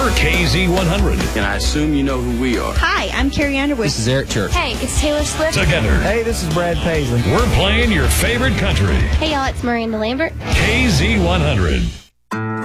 We're KZ100. And I assume you know who we are. Hi, I'm Carrie Underwood. This is Eric Church. Hey, it's Taylor Swift. Together. Hey, this is Brad Paisley. We're playing your favorite country. Hey, y'all, it's Miranda Lambert. KZ100.